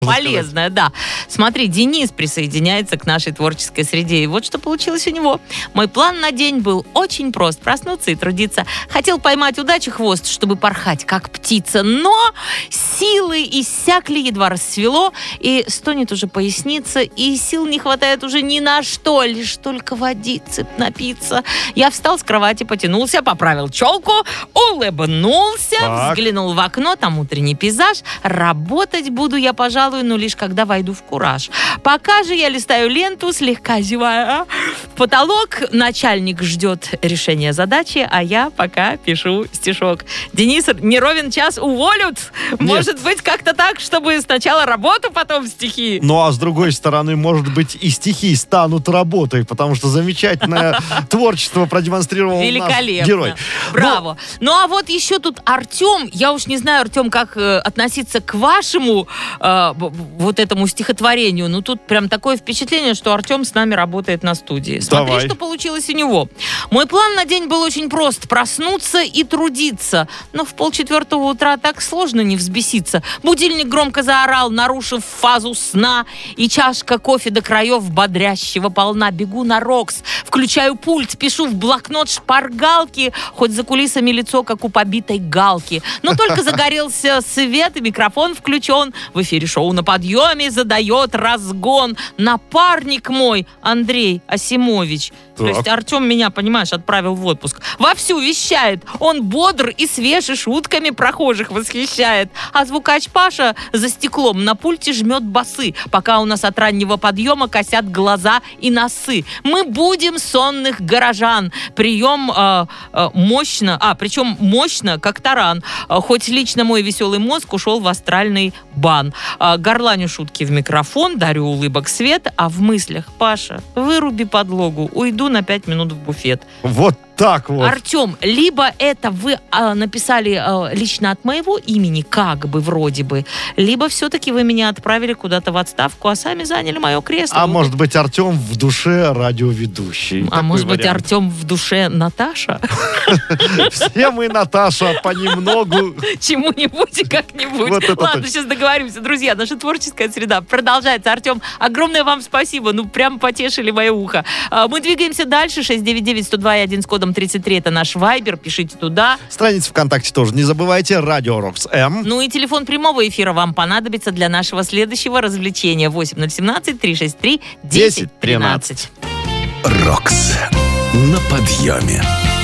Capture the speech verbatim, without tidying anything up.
Полезная, да. Смотри, Денис присоединяется к нашей творческой среде. И вот что получилось у него. Мой план на день был очень прост. Проснуться и трудиться. Хотел поймать удачи хвост, чтобы порхать, как птица. Но силы иссякли, едва рассвело. И стонет уже поясница. И сил не хватает уже ни на что. Лишь только водицы напиться. Я встал с кровати, потянулся, поправил челку, улыбнулся, так. Взглянул в окно. Там утренний пейзаж. Работать буду я, пожалуй, но лишь когда войду в кураж. Пока же я листаю ленту, слегка зевая в потолок. Начальник ждет решения задачи, а я пока пишу стишок. Денис, не ровен час уволят? Нет. Может быть, как-то так, чтобы сначала работу, потом стихи? Ну, а с другой стороны, может быть, и стихи станут работой, потому что замечательное творчество продемонстрировал наш герой. Браво. Ну, а вот еще тут Артем. Я уж не знаю, Артем, как относиться к вашему вот этому стихотворению. Ну, тут прям такое впечатление, что Артем с нами работает на студии. Смотри, Давай. Что получилось у него. Мой план на день был очень прост. Проснуться и трудиться. Но в полчетвертого утра так сложно не взбеситься. Будильник громко заорал, нарушив фазу сна. И чашка кофе до краев бодрящего полна. Бегу на Рокс, включаю пульт, пишу в блокнот шпаргалки. Хоть за кулисами лицо, как у побитой галки. Но только загорелся свет и микрофон включен. В эфире шоу «На подъеме» задает разгон напарник мой Андрей Асимович. Так. То есть Артем меня, понимаешь, отправил в отпуск. Вовсю вещает. Он бодр и свеж, и шутками прохожих восхищает. А звукач Паша за стеклом на пульте жмет басы, пока у нас от раннего подъема косят глаза и носы. Мы будем сонных горожан. Прием э, э, мощно, а, причем мощно, как таран. Хоть лично мой веселый мозг ушел в астральный бан. Горланю шутки в микрофон, дарю улыбок свет, а в мыслях: Паша, выруби подлогу, уйду на пять минут в буфет. Вот так вот. Артем, либо это вы а, написали а, лично от моего имени, как бы, вроде бы, либо все-таки вы меня отправили куда-то в отставку, а сами заняли мое кресло. А вот. Может быть, Артем в душе радиоведущий. А Такой может вариант. Быть, Артем в душе Наташа? Все мы, Наташа, понемногу. Чему-нибудь и как-нибудь. Ладно, сейчас договоримся. Друзья, наша творческая среда продолжается. Артем, огромное вам спасибо. Ну, прям потешили мое ухо. Мы двигаемся дальше. шесть девять девять сто два один с кодом тридцать три. Это наш Вайбер. Пишите туда. Страница ВКонтакте тоже. Не забывайте. Радио Рокс М. Ну и телефон прямого эфира вам понадобится для нашего следующего развлечения. восемь ноль один семь три шесть три десять тринадцать. Рокс на подъеме.